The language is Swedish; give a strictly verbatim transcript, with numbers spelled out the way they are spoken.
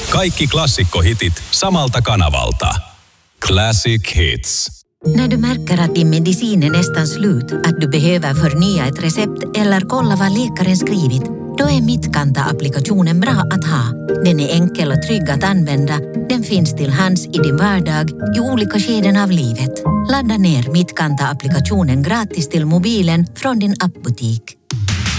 Kaikki klassikkohitit samalta kanavalta. Classic Hits. När du märker att din medicin är nästan slut, att du behöver förnya ett recept eller kolla vad läkaren skrivit, då är Mitkanta-applikationen bra att ha. Den är enkel och trygg att använda. Den finns till hands i din vardag i olika skeden av livet. Ladda ner Mitkanta-applikationen gratis till mobilen från din appbutik.